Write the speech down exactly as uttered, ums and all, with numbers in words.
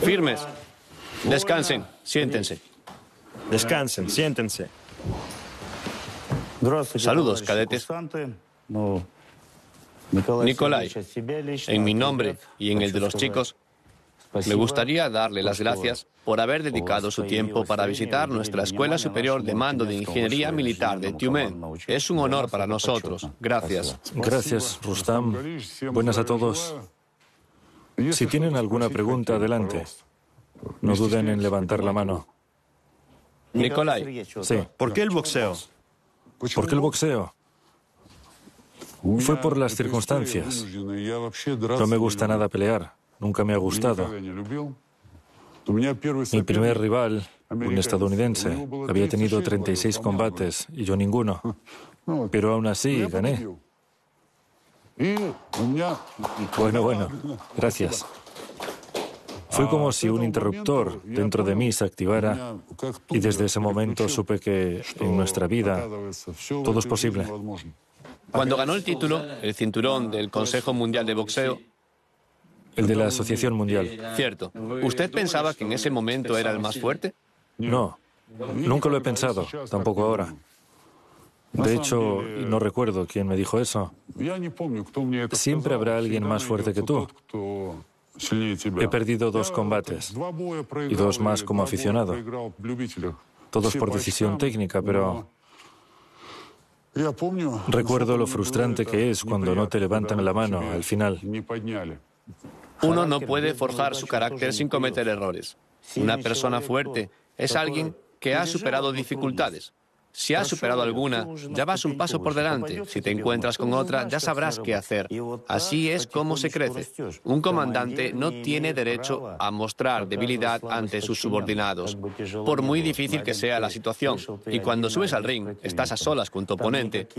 Firmes. Descansen. Siéntense. Descansen, siéntense. Saludos, cadetes. Nikolai, en mi nombre y en el de los chicos, me gustaría darle las gracias por haber dedicado su tiempo para visitar nuestra Escuela Superior de Mando de Ingeniería Militar de Tyumen. Es un honor para nosotros. Gracias. Gracias, Rustam. Buenas a todos. Si tienen alguna pregunta, adelante. No duden en levantar la mano. Nikolai. Sí. ¿Por qué el boxeo? ¿Por qué el boxeo? Fue por las circunstancias. No me gusta nada pelear. Nunca me ha gustado. Mi primer rival, un estadounidense, había tenido treinta y seis combates y yo ninguno. Pero aún así gané. Bueno, bueno, gracias. Fue como si un interruptor dentro de mí se activara y desde ese momento supe que en nuestra vida todo es posible. Cuando ganó el título, el cinturón del Consejo Mundial de Boxeo, El de la Asociación Mundial. cierto, ¿usted pensaba que en ese momento era el más fuerte? No, nunca lo he pensado, tampoco ahora. De hecho, no recuerdo quién me dijo eso. Siempre habrá alguien más fuerte que tú. He perdido dos combates y dos más como aficionado. Todos por decisión técnica, pero recuerdo lo frustrante que es cuando no te levantan la mano al final. Uno no puede forjar su carácter sin cometer errores. Una persona fuerte es alguien que ha superado dificultades. Si has superado alguna, ya vas un paso por delante. Si te encuentras con otra, ya sabrás qué hacer. Así es como se crece. Un comandante no tiene derecho a mostrar debilidad ante sus subordinados, por muy difícil que sea la situación. Y cuando subes al ring, estás a solas con tu oponente.